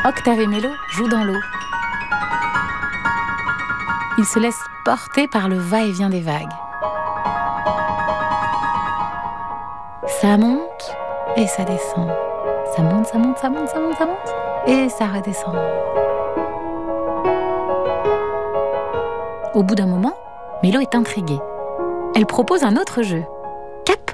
Octave et Mélo jouent dans l'eau. Ils se laissent porter par le va-et-vient des vagues. Ça monte et ça descend. Ça monte, ça monte, ça monte, ça monte, ça monte. Et ça redescend. Au bout d'un moment, Mélo est intriguée. Elle propose un autre jeu. Cap,